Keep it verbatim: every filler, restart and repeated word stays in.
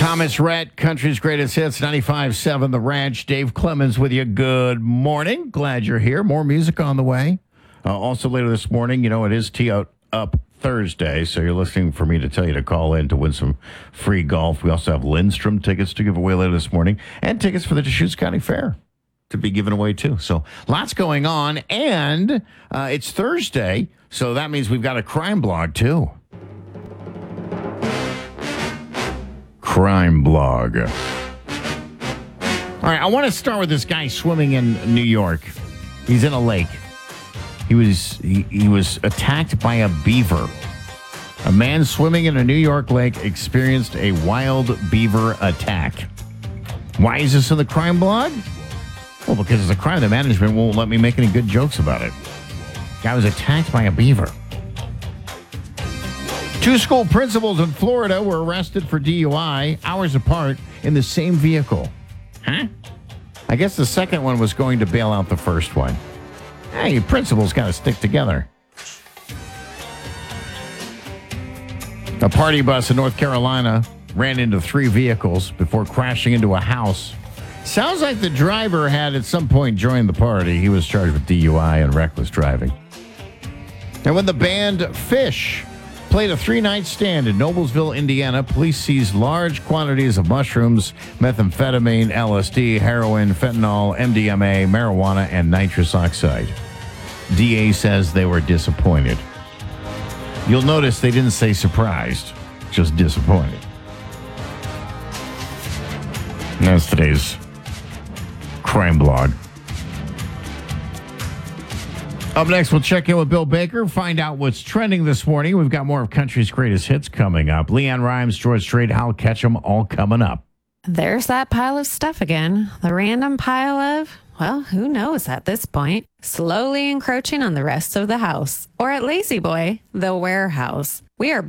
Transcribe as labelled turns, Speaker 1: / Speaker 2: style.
Speaker 1: Thomas Rhett, Country's Greatest Hits, ninety-five point seven The Ranch. Dave Clemens with you. Good morning. Glad you're here. More music on the way. Uh, also later this morning, you know, it is Tee Up Thursday, so you're listening for me to tell you to call in to win some free golf. We also have Lindstrom tickets to give away later this morning and tickets for the Deschutes County Fair to be given away, too. So lots going on, and uh, it's Thursday, so that means we've got a crime blog, too. Crime blog. All right, I want to start with this guy swimming in New York. He's in a lake. He was he, he was attacked by a beaver. A man swimming in a New York lake experienced a wild beaver attack. Why is this in the crime blog? Well, because it's a crime. The management won't let me make any good jokes about it. Guy was attacked by a beaver. Two school principals in Florida were arrested for D U I hours apart in the same vehicle. Huh? I guess the second one was going to bail out the first one. Hey, your principals got to stick together. A party bus in North Carolina ran into three vehicles before crashing into a house. Sounds like the driver had at some point joined the party. He was charged with D U I and reckless driving. And when the band Fish played a three-night stand in Noblesville, Indiana, police seized large quantities of mushrooms, methamphetamine, L S D, heroin, fentanyl, M D M A, marijuana, and nitrous oxide. D A says they were disappointed. You'll notice they didn't say surprised, just disappointed. And that's today's crime blog. Up next, we'll check in with Bill Baker, find out what's trending this morning. We've got more of Country's Greatest Hits coming up. Leanne Rhymes, George Strait, Hal Ketchum, all coming up.
Speaker 2: There's that pile of stuff again. The random pile of, well, who knows at this point, slowly encroaching on the rest of the house. Or at Lazy Boy, the warehouse. We are